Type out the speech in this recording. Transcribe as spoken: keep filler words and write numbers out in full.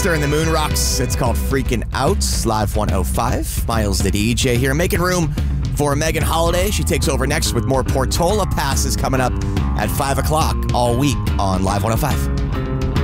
Dexter and the Moon Rocks. It's called Freaking Out. Live one oh five. Miles the D J here, making room for Megan Holiday. She takes over next with more Portola passes coming up at five o'clock all week on Live one oh five.